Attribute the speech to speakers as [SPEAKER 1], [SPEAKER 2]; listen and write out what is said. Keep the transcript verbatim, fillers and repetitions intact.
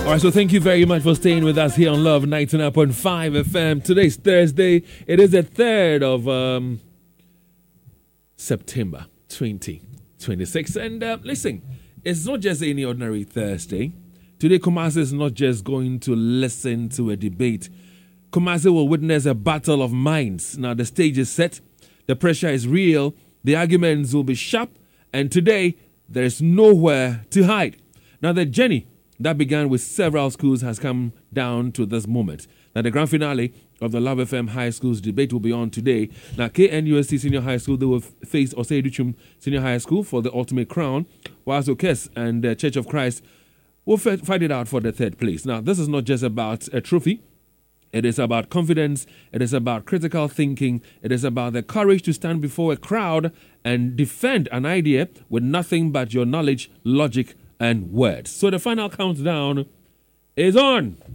[SPEAKER 1] All right, so thank you very much for staying with us here on Love ninety-nine point five F M. Today's Thursday. It is the third of um, September twenty twenty-six. And uh, listen, it's not just any ordinary Thursday. Today, Kumasi is not just going to listen to a debate. Kumasi will witness a battle of minds. Now, the stage is set. The pressure is real. The arguments will be sharp. And today, there is nowhere to hide. Now, the journey that began with several schools has come down to this moment. Now, the grand finale of the Love F M High Schools debate will be on today. Now, K N U S T Senior High School, they will face Osei Duchum Senior High School for the ultimate crown, whilst Okes and the Church of Christ will fight it out for the third place. Now, this is not just about a trophy. It is about confidence. It is about critical thinking. It is about the courage to stand before a crowd and defend an idea with nothing but your knowledge, logic, and words. So the final countdown is on.